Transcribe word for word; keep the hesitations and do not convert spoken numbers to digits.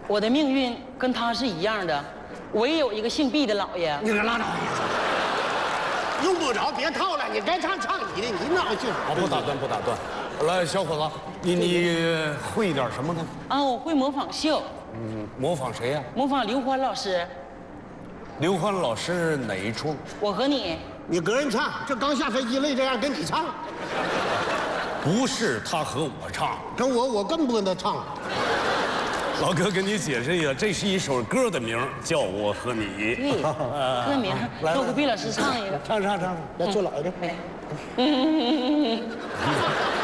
我的命运跟他是一样的，我也有一个姓毕的姥爷。 你可拉倒！用不着，别套了，你该唱唱你的，你闹去。 啊，不打断，不打断。来，小伙子，你你会一点什么呢？ 啊，我会模仿秀。 嗯，模仿谁呀？ 模仿刘欢老师。 刘欢老师哪一出？ 我和你。 你个人唱，这刚下飞机累这样跟你唱。 不是他和我唱， 跟我我更不跟他唱。 老哥，跟你解释一下，这是一首歌的名，叫我和你。 对，歌名。逗虎毕老师唱一个。 唱唱唱， 来坐老实点。 嗯。